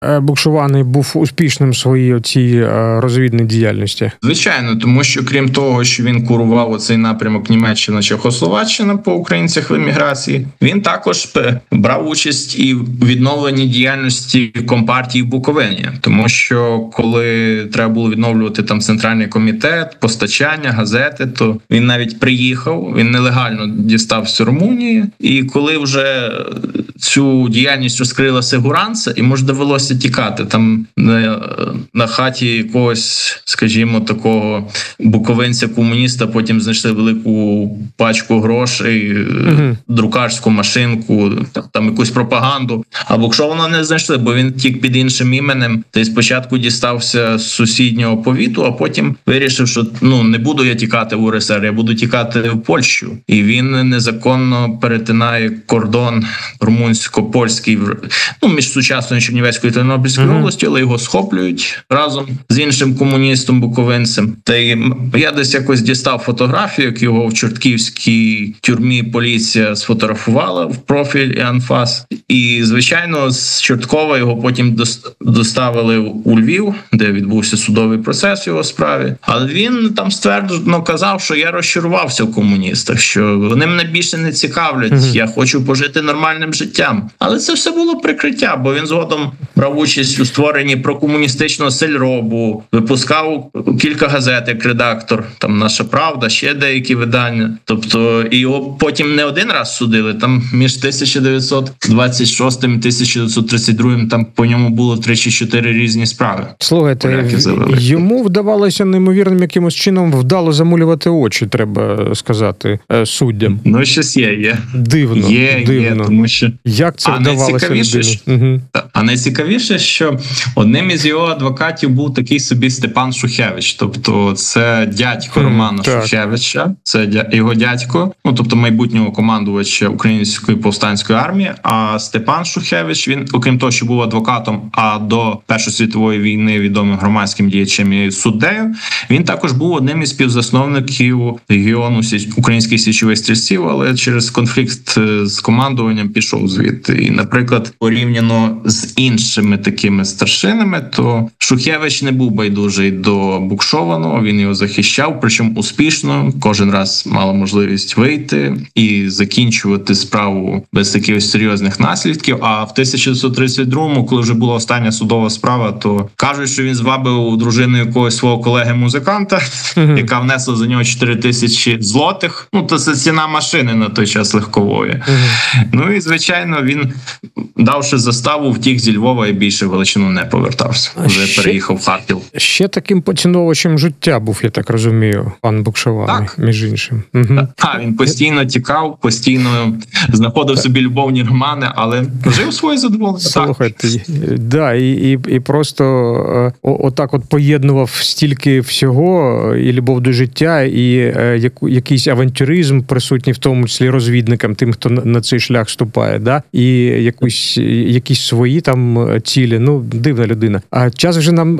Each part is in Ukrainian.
Букшований був успішним в своїй цій розвідній діяльності? Звичайно, тому що крім того, що він курував оцей напрямок Німеччина, Чехословаччина по українцях в еміграції, він також брав участь і в відновленні діяльності Компартії в Буковині, тому що коли треба було відновлювати там центральний комітет, постачання, газети, то він навіть приїхав, він нелегально дістався Румунії, і коли вже цю діяльність розкрила Сигуранса, і може довелося тікати там на хаті якогось, скажімо, такого буковинця-комуніста, потім знайшли велику пачку грошей, друкарську машинку, там якусь пропаганду. А Букшована не знайшли, бо він тік під іншим іменем, та й спочатку дістався з сусіднього повіту, а потім вирішив, що не буду я тікати в УРСР, я буду тікати в Польщу. І він незаконно перетинає кордон румунсько-польський між сучасною Чернівецькою та Тернопільською областю, але його схоплюють разом з іншим комуністом-буковинцем. Та й я десь якось дістав фотографію, як його в чортківській тюрмі поліція сфотографувала в профіль і анфас. І, звичайно, з Чорткова його потім доставили у Львів, де відбувся судовий процес в його справі. Але він там ствердно казав, що я розчарувався в комуністах, що вони мене більше не цікавлять, я хочу пожити нормальним життям. Але це все було прикриття, бо він згодом брав участь у створенні прокомуністичного сельробу, випускав кілька газет як редактор, там «Наша правда», ще деякі видання. Тобто його потім не один раз судили, там між 1926 і 1932 там по ньому було 3 чи 4 різні справи. Слухайте, йому вдавалося неймовірним якимось чином вдало замулювати очі, треба сказати, суддям. Щось є. Дивно. Є, тому що... Як це вдавалося людині? А найцікавіше, що одним із його адвокатів був такий собі Степан Шухевич. Тобто це дядько Романа Шухевича, це його дядько, тобто майбутнього командувача Української повстанської армії. А Степан Шухевич, він, окрім того, що був адвокатом, а до Першої світової війни відомим громадським діячем і суддею, він також був одним із співзасновників легіону українських січових стрільців, але через конфлікт з командуванням пішов звідти. І, наприклад, порівняно з іншими такими старшинами, то Шухевич не був байдужий до Букшованого, він його захищав, причому успішно, кожен раз мав можливість вийти і закінчувати справу без таких серйозних наслідків. А в 1932-му, коли вже була остання судова справа, то кажуть, що він звабив дружину якогось свого колеги-музиканта, яка внесла за нього 4000 злотих. То це ціна машини на той час легкової. І, звичайно, він, давши заставу, втік зі Львова і більше в Галичину не повертався. Вже переїхав в Харків. Ще таким поціновувачем життя був, я так розумію, пан Букшований, між іншим. Він постійно тікав, постійно знаходив собі любовні романи, але жив своє задоволення. Слухайте, і просто отак от поєднував стільки всього, і любов до життя, і якийсь авантюризм присутній, в тому числі розвідникам, тим, хто на цей шлях ступає, і якісь свої там цілі. Дивна людина. А час вже нам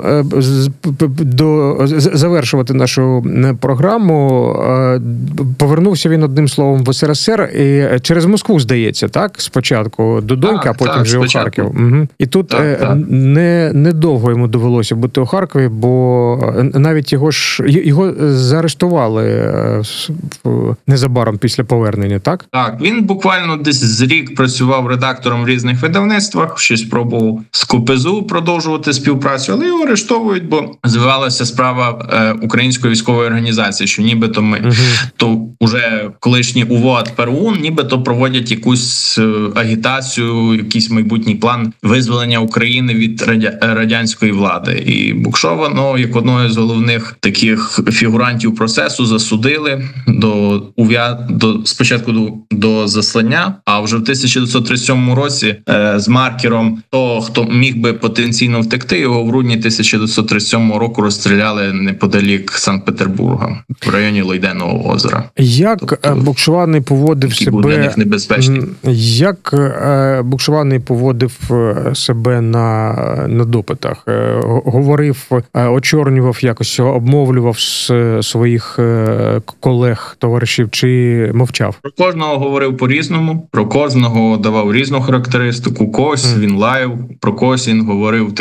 завершувати нашу програму. Повернувся він, одним словом, в СРСР і через Москву, здається, так? Спочатку до Донька, а потім вже у Харків. І тут недовго йому довелося бути у Харкові, бо навіть його заарештували незабаром після повернення, так? Так, він буквально десь з рік працював редактором в різних видавництвах, щось пробував з КПЗУ продовжувати співпрацю, але його арештовують, бо звивалася справа Української військової організації, що нібито ми, то уже колишній УВО, тепер ОУН, нібито проводять якусь агітацію, якийсь майбутній план визволення України від радянської влади. І Букшова, як одного з головних таких фігурантів процесу, засудили спочатку до заслання, а вже в 1937 році з маркером того, хто міг би потенційно втекти, його грудні 1937 року розстріляли неподалік Санкт-Петербурга, в районі Лойденого озера. Як Букшварний поводив себе... для них небезпечний. Як Букшварний поводив себе на допитах? Говорив, очорнював якось, обмовлював своїх колег, товаришів, чи мовчав? Про кожного говорив по-різному, про кожного давав різну характеристику, когось він лаяв, про когось він говорив